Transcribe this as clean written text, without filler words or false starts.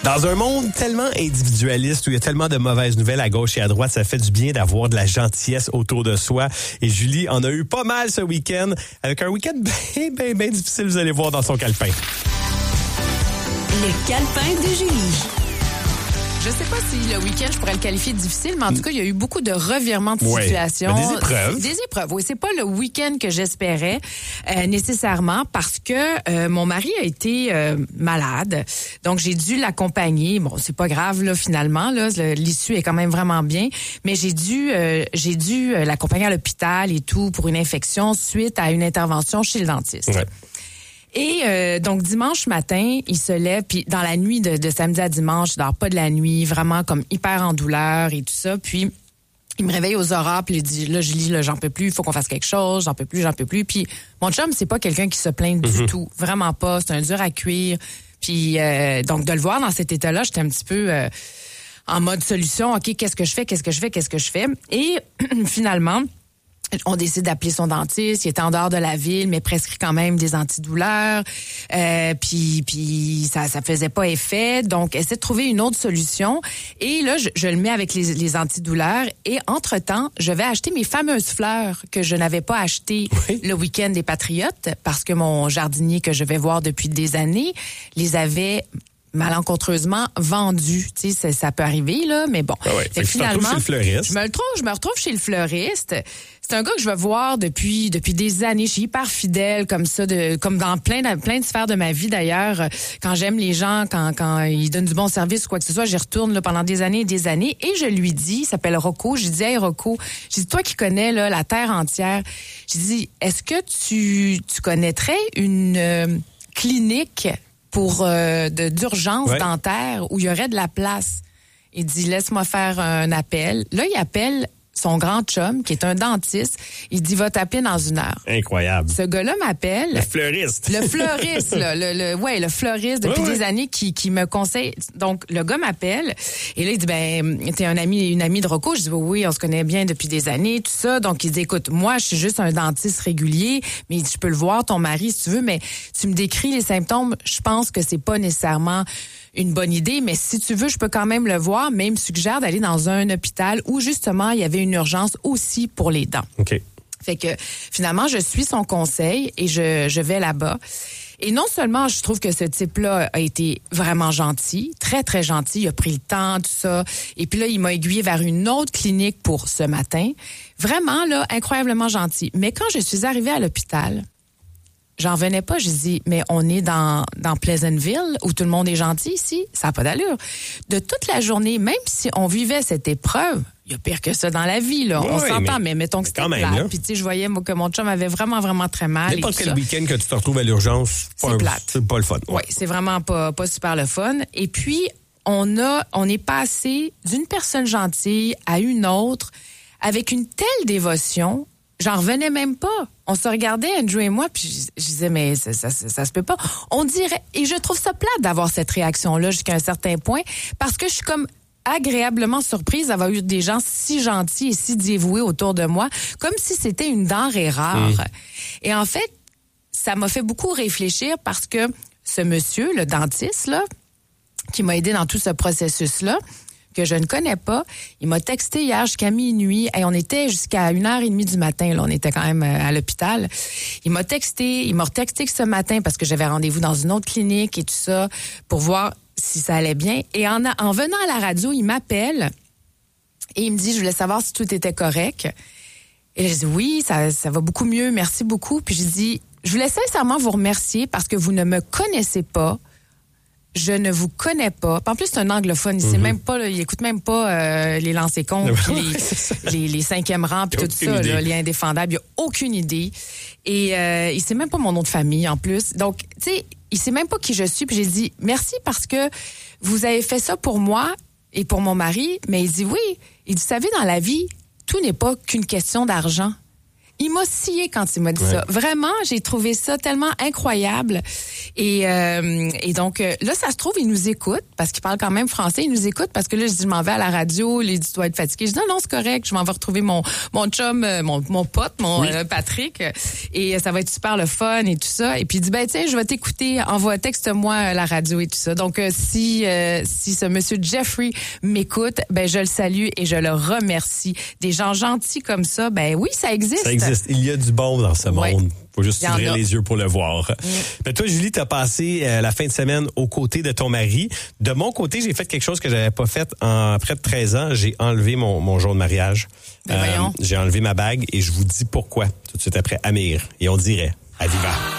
Dans un monde tellement individualiste où il y a tellement de mauvaises nouvelles à gauche et à droite, ça fait du bien d'avoir de la gentillesse autour de soi. Et Julie en a eu pas mal ce week-end, avec un week-end bien difficile, vous allez voir dans son calepin. Le calepin de Julie. Je sais pas si le week-end, je pourrais le qualifier de difficile, mais en tout cas, il y a eu beaucoup de revirements de situation. Des épreuves. Des épreuves, oui. C'est pas le week-end que j'espérais nécessairement parce que mon mari a été malade. Donc, j'ai dû l'accompagner. Bon, c'est pas grave, là, finalement. Là, l'issue est quand même vraiment bien. Mais j'ai dû l'accompagner à l'hôpital et tout pour une infection suite à une intervention chez le dentiste. Ouais. Et donc, dimanche matin, il se lève, puis dans la nuit de samedi à dimanche, il dort pas de la nuit, vraiment comme hyper en douleur et tout ça. Puis, il me réveille aux aurores, puis il dit, là, Julie, là, j'en peux plus, il faut qu'on fasse quelque chose, j'en peux plus. Puis, mon chum, c'est pas quelqu'un qui se plaint du tout, vraiment pas, c'est un dur à cuire. Puis, donc, de le voir dans cet état-là, j'étais un petit peu en mode solution. OK, qu'est-ce que je fais? Et finalement, on décide d'appeler son dentiste. Il était en dehors de la ville, mais prescrit quand même des antidouleurs. Puis ça faisait pas effet. Donc, essaie de trouver une autre solution. Et là, je le mets avec les antidouleurs. Et entre-temps, je vais acheter mes fameuses fleurs que je n'avais pas achetées le week-end des Patriotes parce que mon jardinier que je vais voir depuis des années les avait malencontreusement vendu. Tu sais, ça peut arriver, là, mais bon. Ah ouais. Fait que finalement, chez le fleuriste. je me retrouve chez le fleuriste. C'est un gars que je vais voir depuis des années. Je suis hyper fidèle comme ça, comme dans plein de sphères de ma vie d'ailleurs. Quand j'aime les gens, quand ils donnent du bon service ou quoi que ce soit, j'y retourne là, pendant des années et des années. Et je lui dis, il s'appelle Rocco, je lui dis, hey Rocco, j'ai dit, toi qui connais là, la terre entière, j'ai dit, est-ce que tu connaîtrais une clinique pour d'urgence dentaire où il y aurait de la place? Il dit, laisse-moi faire un appel. Là, il appelle son grand chum, qui est un dentiste. Il dit, va t'appeler dans 1 heure. Incroyable. Ce gars-là m'appelle. Le fleuriste. Le fleuriste, là. Le fleuriste depuis des années qui me conseille. Donc, le gars m'appelle. Et là, il dit, t'es une amie de Rocco. Je dis, oui, on se connaît bien depuis des années, tout ça. Donc, il dit, écoute, moi, je suis juste un dentiste régulier, mais il dit, je peux le voir, ton mari, si tu veux, mais tu me décris les symptômes. Je pense que c'est pas nécessairement une bonne idée, mais si tu veux, je peux quand même le voir, mais il me suggère d'aller dans un hôpital où, justement, il y avait une urgence aussi pour les dents. OK. Fait que, finalement, je suis son conseil et je vais là-bas. Et non seulement, je trouve que ce type-là a été vraiment gentil, très, très gentil, il a pris le temps, tout ça. Et puis là, il m'a aiguillé vers une autre clinique pour ce matin. Vraiment, là, incroyablement gentil. Mais quand je suis arrivée à l'hôpital, j'en revenais pas. Je dis, mais on est dans Pleasantville où tout le monde est gentil ici. Ça n'a pas d'allure. De toute la journée, même si on vivait cette épreuve, il y a pire que ça dans la vie, là. On s'entend, mais mettons que c'était plate. Puis tu sais, je voyais que mon chum avait vraiment, vraiment très mal. N'importe quel week-end que tu te retrouves à l'urgence, c'est pas le fun. Oui, c'est vraiment pas super le fun. Et puis, on est passé d'une personne gentille à une autre avec une telle dévotion. J'en revenais même pas. On se regardait, Andrew et moi, puis je disais, mais ça se peut pas. On dirait, et je trouve ça plate d'avoir cette réaction-là jusqu'à un certain point, parce que je suis comme agréablement surprise d'avoir eu des gens si gentils et si dévoués autour de moi, comme si c'était une denrée rare. Et en fait, ça m'a fait beaucoup réfléchir parce que ce monsieur, le dentiste, là, qui m'a aidé dans tout ce processus-là, que je ne connais pas. Il m'a texté hier jusqu'à minuit. Et on était jusqu'à 1h30 du matin. Là, on était quand même à l'hôpital. Il m'a retexté ce matin parce que j'avais rendez-vous dans une autre clinique et tout ça pour voir si ça allait bien. Et en venant à la radio, il m'appelle et il me dit, je voulais savoir si tout était correct. Et je dis, oui, ça va beaucoup mieux. Merci beaucoup. Puis je dis, je voulais sincèrement vous remercier parce que vous ne me connaissez pas. Je ne vous connais pas. En plus, c'est un anglophone. Il sait même pas, là, il écoute même pas les lancers comptes, les cinquièmes rangs, puis tout ça, là, les indéfendables. Il a aucune idée. Et il sait même pas mon nom de famille, en plus. Donc, tu sais, il sait même pas qui je suis. Puis j'ai dit, merci parce que vous avez fait ça pour moi et pour mon mari. Mais il dit, oui. Il dit, vous savez, dans la vie, tout n'est pas qu'une question d'argent. Il m'a scié quand il m'a dit ça. Vraiment, j'ai trouvé ça tellement incroyable. Et donc, là, ça se trouve, il nous écoute, parce qu'il parle quand même français. Il nous écoute, parce que là, je dis, je m'en vais à la radio. Il dit, tu dois être fatigué. Je dis, non, c'est correct. Je m'en vais retrouver mon chum, mon pote, Patrick. Et ça va être super le fun et tout ça. Et puis, il dit, tiens, je vais t'écouter. Texte-moi la radio et tout ça. Donc, si ce monsieur Jeffrey m'écoute, je le salue et je le remercie. Des gens gentils comme ça, oui, ça existe. Ça existe. Il y a du bon dans ce monde. Faut juste ouvrir les yeux pour le voir. Toi, Julie, t'as passé la fin de semaine aux côtés de ton mari. De mon côté, j'ai fait quelque chose que j'avais pas fait en près de 13 ans. J'ai enlevé mon jour de mariage. Voyons. J'ai enlevé ma bague et je vous dis pourquoi tout de suite après Amir. Et on dirait à Viva.